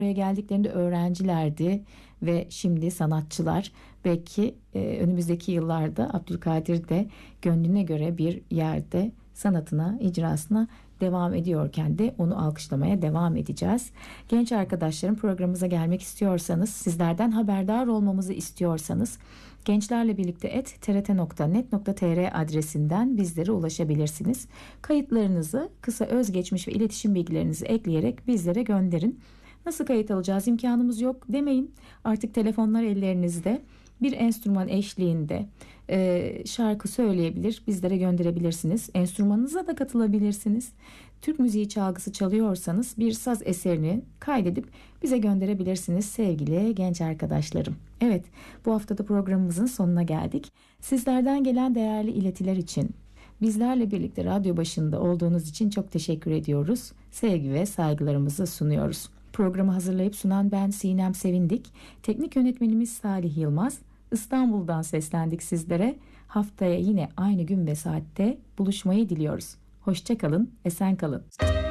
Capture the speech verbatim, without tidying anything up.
Buraya geldiklerinde öğrencilerdi ve şimdi sanatçılar. Belki e, önümüzdeki yıllarda Abdülkadir de gönlüne göre bir yerde sanatına, icrasına devam ediyorken de onu alkışlamaya devam edeceğiz. Genç arkadaşlarım, programımıza gelmek istiyorsanız, sizlerden haberdar olmamızı istiyorsanız gençlerle birlikte et t r t nokta net nokta t r adresinden bizlere ulaşabilirsiniz. Kayıtlarınızı, kısa özgeçmiş ve iletişim bilgilerinizi ekleyerek bizlere gönderin. Nasıl kayıt alacağız, imkanımız yok demeyin. Artık telefonlar ellerinizde. Bir enstrüman eşliğinde e, şarkı söyleyebilir, bizlere gönderebilirsiniz. Enstrümanınıza da katılabilirsiniz. Türk müziği çalgısı çalıyorsanız bir saz eserini kaydedip bize gönderebilirsiniz sevgili genç arkadaşlarım. Evet, bu haftada programımızın sonuna geldik. Sizlerden gelen değerli iletiler için, bizlerle birlikte radyo başında olduğunuz için çok teşekkür ediyoruz. Sevgi ve saygılarımızı sunuyoruz. Programı hazırlayıp sunan ben Sinem Sevindik. Teknik yönetmenimiz Salih Yılmaz. İstanbul'dan seslendik sizlere. Haftaya yine aynı gün ve saatte buluşmayı diliyoruz. Hoşça kalın, esen kalın.